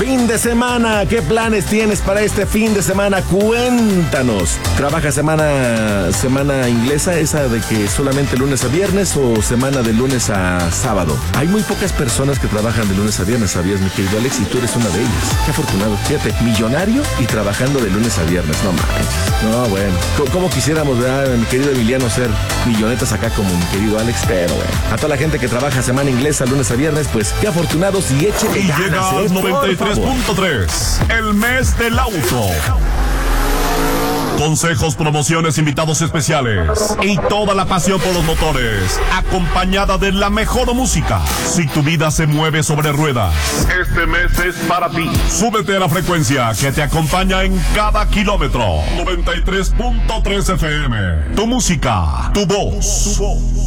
Fin de semana, ¿qué planes tienes para este fin de semana? Cuéntanos. ¿Trabajas semana inglesa, esa de que solamente lunes a viernes, o semana de lunes a sábado? Hay muy pocas personas que trabajan de lunes a viernes, ¿sabías, mi querido Alex? Y tú eres una de ellas. Qué afortunado. Fíjate, millonario y trabajando de lunes a viernes. No manches. No, bueno. ¿Cómo quisiéramos, verdad, mi querido Emiliano, ser millonetas acá como mi querido Alex? Pero bueno. A toda la gente que trabaja semana inglesa, lunes a viernes, pues qué afortunados, y échenle ganas. Llega 93.3, el mes del auto. Consejos, promociones, invitados especiales y toda la pasión por los motores, acompañada de la mejor música. Si tu vida se mueve sobre ruedas, este mes es para ti. Súbete a la frecuencia que te acompaña en cada kilómetro. 93.3 FM. Tu música, tu voz.